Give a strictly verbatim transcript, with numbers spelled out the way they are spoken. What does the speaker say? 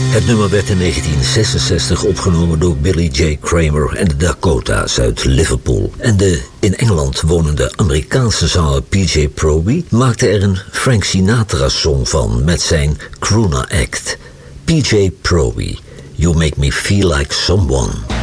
Het nummer werd in negentien zesenzestig opgenomen door Billy J. Kramer en de Dakota's uit Liverpool. En de in Engeland wonende Amerikaanse zanger P J Proby maakte er een Frank Sinatra-song van met zijn crooner act. P J Proby, You Make Me Feel Like Someone.